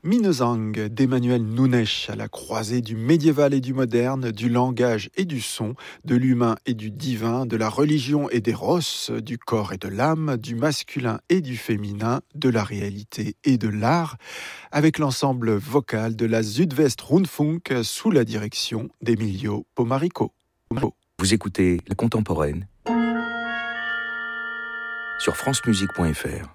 Minnesang d'Emmanuel Nunes à la croisée du médiéval et du moderne, du langage et du son, de l'humain et du divin, de la religion et des rosses, du corps et de l'âme, du masculin et du féminin, de la réalité et de l'art, avec l'ensemble vocal de la Südwestrundfunk sous la direction d'Emilio Pomarico. Vous écoutez La Contemporaine sur francemusique.fr.